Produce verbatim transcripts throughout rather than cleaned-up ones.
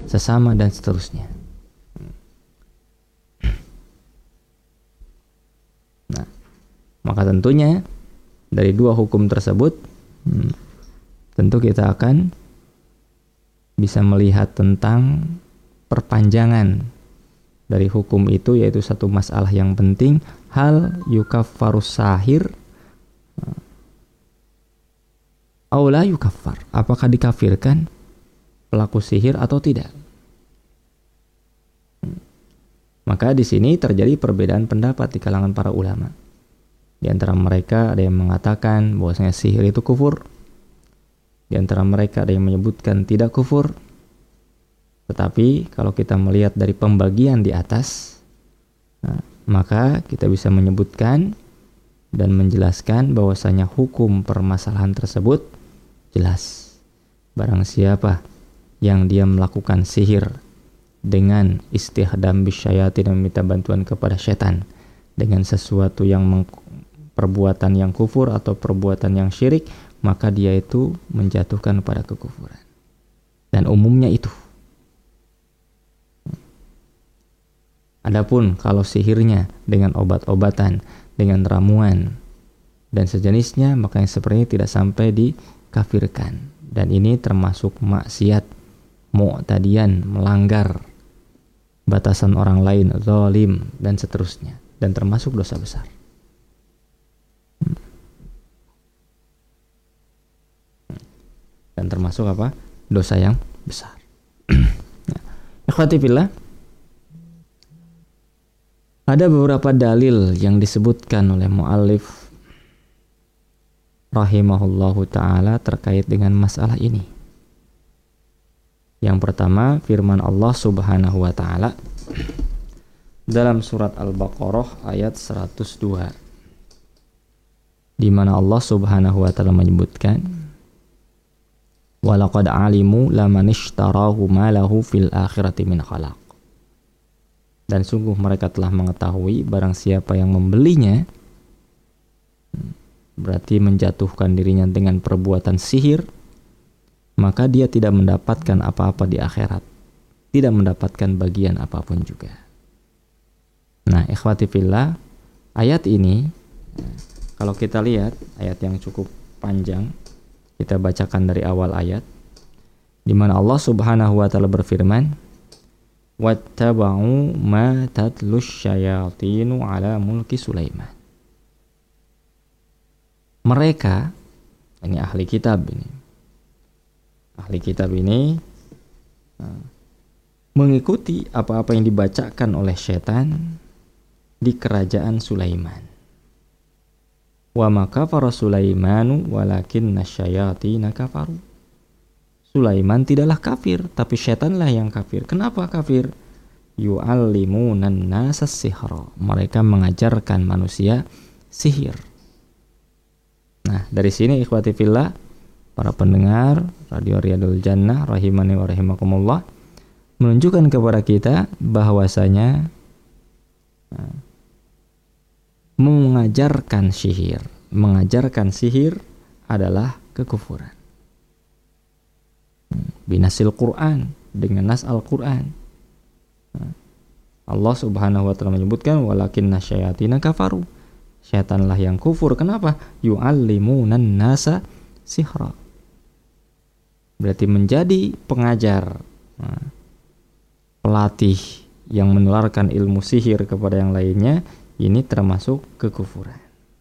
sesama dan seterusnya. Nah, maka tentunya dari dua hukum tersebut hmm, tentu kita akan bisa melihat tentang perpanjangan dari hukum itu, yaitu satu masalah yang penting, hal yukaffarus sahir aw la yukaffar, apakah dikafirkan pelaku sihir atau tidak. Maka di sini terjadi perbedaan pendapat di kalangan para ulama. Di antara mereka ada yang mengatakan bahwasanya sihir itu kufur. Di antara mereka ada yang menyebutkan tidak kufur. Tetapi kalau kita melihat dari pembagian di atas, nah, maka kita bisa menyebutkan dan menjelaskan bahwasanya hukum permasalahan tersebut jelas. Barang siapa yang dia melakukan sihir dengan istihdam bisyayatin dan meminta bantuan kepada setan dengan sesuatu yang meng- perbuatan yang kufur atau perbuatan yang syirik, maka dia itu menjatuhkan pada kekufuran. Dan umumnya itu. Adapun kalau sihirnya dengan obat-obatan, dengan ramuan dan sejenisnya, maka yang seperti ini tidak sampai dikafirkan. Dan ini termasuk maksiat, mu'tadian, melanggar batasan orang lain, zalim dan seterusnya, dan termasuk dosa besar. Dan termasuk apa? Dosa yang besar. Ikhwati fillah, ada beberapa dalil yang disebutkan oleh muallif rahimahullahu ta'ala terkait dengan masalah ini. Yang pertama, firman Allah subhanahu wa ta'ala dalam surat Al-Baqarah ayat seratus dua, di mana Allah subhanahu wa ta'ala menyebutkan, walaqad alimu laman ishtarahu ma lahu fil akhirati min khalaq. Dan sungguh mereka telah mengetahui barang siapa yang membelinya, berarti menjatuhkan dirinya dengan perbuatan sihir, maka dia tidak mendapatkan apa-apa di akhirat, tidak mendapatkan bagian apapun juga. Nah, ikhwati fillah, ayat ini kalau kita lihat, ayat yang cukup panjang, kita bacakan dari awal ayat, di mana Allah subhanahu wa ta'ala berfirman, wattaba'u ma tatlus syayatinu ala mulki Sulaiman. Mereka, ini ahli kitab ini, ahli kitab ini uh, mengikuti apa-apa yang dibacakan oleh setan di kerajaan Sulaiman. Wa ma kafara Sulaimanu walakinna syayatina kafaru. Sulaiman tidaklah kafir, tapi setanlah yang kafir. Kenapa kafir? Yu'allimunan nasa sihra. Mereka mengajarkan manusia sihir. Nah, dari sini ikhwati fillah, para pendengar Radio Riyadul Jannah rahimani wa rahimakumullah, menunjukkan kepada kita bahwasanya nah, mengajarkan sihir, mengajarkan sihir adalah kekufuran. Binasil Quran, dengan nas Al-Quran. Allah subhanahu wa ta'ala menyebutkan walakinna syayatina kafaru. Syaitanlah yang kufur. Kenapa? Yu'allimunan nasa sihra. Berarti menjadi pengajar, pelatih yang menularkan ilmu sihir kepada yang lainnya, ini termasuk kekufuran.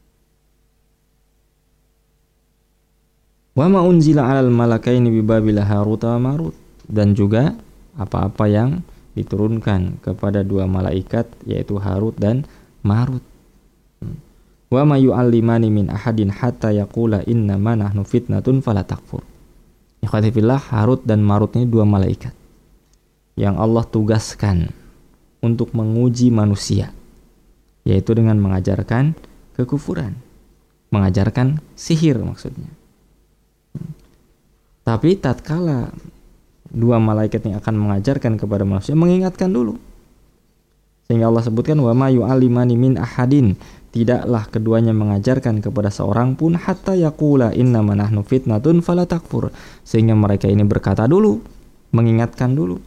Wa ma unzila 'alal malakaini bi Babil Harut wa Marut, dan juga apa-apa yang diturunkan kepada dua malaikat yaitu Harut dan Marut. Wa ma yu'allimani min ahadin hatta yaqula innama nahnu fitnatun fala takfur. Ikhwati fillah, Harut dan Marut ini dua malaikat yang Allah tugaskan untuk menguji manusia, yaitu dengan mengajarkan kekufuran, mengajarkan sihir maksudnya. Tapi tatkala dua malaikat yang akan mengajarkan kepada manusia, mengingatkan dulu. Sehingga Allah sebutkan wa ma yu'allimani min ahadin, tidaklah keduanya mengajarkan kepada seorang pun hatta yaqula innama nahnu fitnatun fala takfur, sehingga mereka ini berkata dulu, mengingatkan dulu